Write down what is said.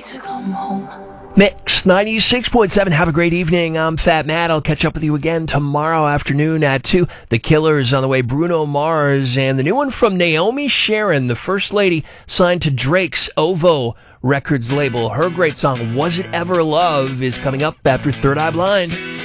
Mix 96.7. Have a great evening. I'm Fat Matt. I'll catch up with you again tomorrow afternoon at 2. The Killers on the way. Bruno Mars and the new one from Naomi Sharon, the First Lady, signed to Drake's OVO Records label. Her great song, Was It Ever Love, is coming up after Third Eye Blind.